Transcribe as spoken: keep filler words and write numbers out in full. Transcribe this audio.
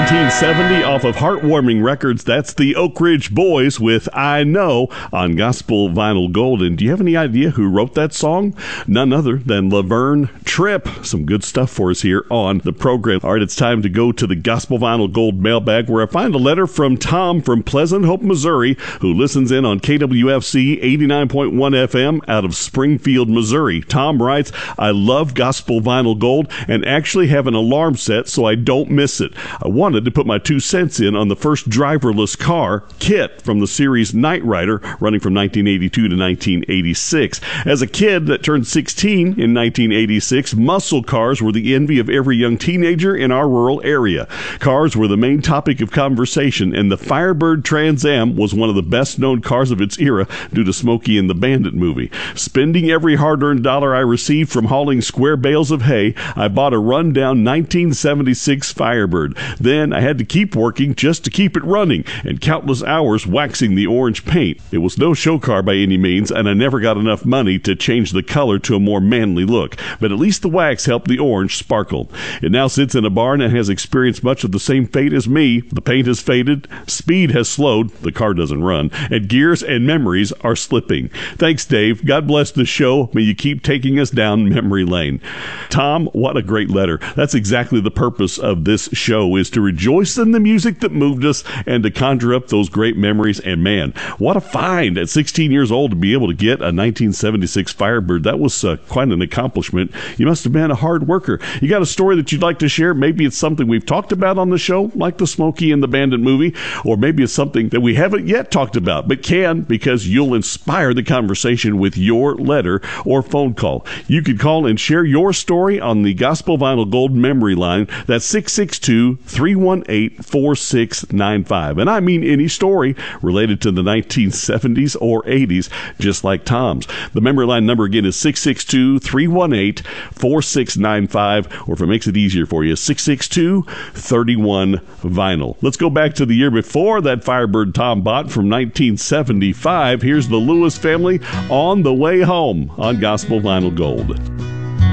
nineteen seventy off of Heartwarming Records. That's the Oak Ridge Boys with I Know on Gospel Vinyl Gold. And do you have any idea who wrote that song? None other than Laverne Tripp. Some good stuff for us here on the program. All right, it's time to go to the Gospel Vinyl Gold mailbag, where I find a letter from Tom from Pleasant Hope, Missouri, who listens in on K W F C eighty-nine point one F M out of Springfield, Missouri. Tom writes, I love Gospel Vinyl Gold and actually have an alarm set so I don't miss it. I wanted to put my two cents in on the first driverless car, Kit, from the series Knight Rider, running from nineteen eighty-two to nineteen eighty-six. As a kid that turned sixteen in nineteen eighty-six, muscle cars were the envy of every young teenager in our rural area. Cars were the main topic of conversation, and the Firebird Trans Am was one of the best-known cars of its era due to Smokey and the Bandit movie. Spending every hard-earned dollar I received from hauling square bales of hay, I bought a rundown nineteen seventy-six Firebird. Then I had to keep working just to keep it running, and countless hours waxing the orange paint. It was no show car by any means, and I never got enough money to change the color to a more manly look, but at least the wax helped the orange sparkle. It now sits in a barn and has experienced much of the same fate as me. The paint has faded, speed has slowed, the car doesn't run, and gears and memories are slipping. Thanks, Dave. God bless the show. May you keep taking us down memory lane. Tom, what a great letter. That's exactly the purpose of this show, is to rejoice in the music that moved us and to conjure up those great memories. And man, what a find at sixteen years old to be able to get a nineteen seventy-six Firebird. That was uh, quite an accomplishment. You must have been a hard worker. You got a story that you'd like to share? Maybe it's something we've talked about on the show, like the Smokey and the Bandit movie, or maybe it's something that we haven't yet talked about, but can, because you'll inspire the conversation with your letter or phone call. You could call and share your story on the Gospel Vinyl Gold memory line. That's six six two, three one eight, four six nine five. And I mean any story related to the nineteen seventies or eighties, just like Tom's. The memory line number again is six six two, three one eight, four six nine five, or if it makes it easier for you, six six two, three one, vinyl. Let's go back to the year before that Firebird Tom bought, from nineteen seventy-five. Here's the Lewis family, On the Way Home on Gospel Vinyl Gold.